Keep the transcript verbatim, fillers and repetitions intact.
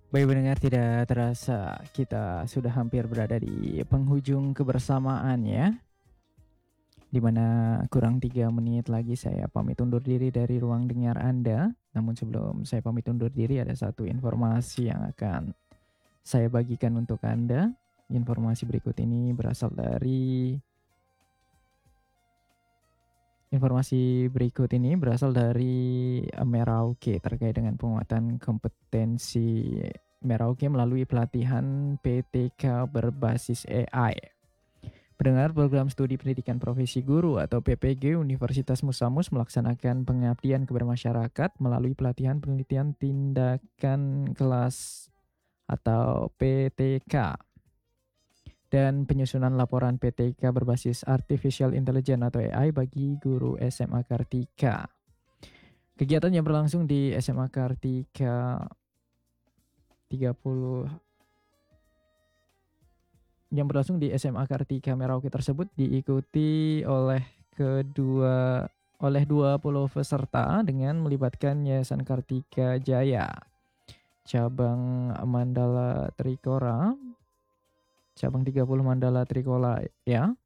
Baik pendengar, tidak terasa kita sudah hampir berada di penghujung kebersamaan ya. Dimana kurang tiga menit lagi saya pamit undur diri dari ruang dengar Anda. Namun sebelum saya pamit undur diri, ada satu informasi yang akan saya bagikan untuk Anda. Informasi berikut ini berasal dari Informasi berikut ini berasal dari eh, Merauke terkait dengan penguatan kompetensi Merauke melalui pelatihan P T K berbasis A I. Pendengar, program studi pendidikan profesi guru atau P P G Universitas Musamus melaksanakan pengabdian kepada masyarakat melalui pelatihan penelitian tindakan kelas atau P T K dan penyusunan laporan P T K berbasis Artificial Intelligence atau A I bagi guru S M A Kartika. Kegiatan yang berlangsung di S M A Kartika tiga puluh yang berlangsung di S M A Kartika Merauke tersebut diikuti oleh kedua oleh dua puluh peserta dengan melibatkan Yayasan Kartika Jaya, cabang Mandala Trikora, cabang tiga puluh Mandala Trikora ya,